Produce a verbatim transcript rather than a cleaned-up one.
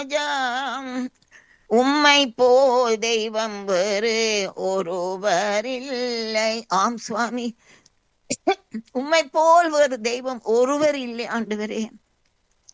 உம்மை போல் தெய்வம் வேறு ஒருவர் இல்லை. ஆம் சுவாமி, உம்மை போல் வேறு தெய்வம் ஒருவர் இல்லை ஆண்டவரே.